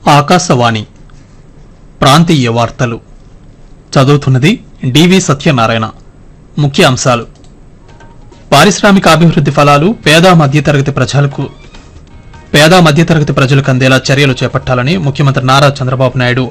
ఆకాశవాణి ప్రాంతీయ వార్తలు చదువుతున్నది డివి సత్యనారాయణ. ముఖ్య అంశాలు: పారిశ్రామికాభివృద్ధి ఫలాలు పేద మధ్యతరగతి ప్రజలకు అందేలా చర్యలు చేపట్టాలని ముఖ్యమంత్రి నారా చంద్రబాబు నాయుడు